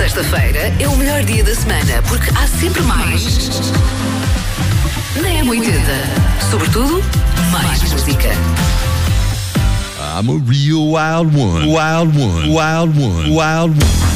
Sexta-feira é o melhor dia da semana porque há sempre mais. Na M80. Sobretudo, mais música. I'm a real wild one, wild one, wild one, wild one.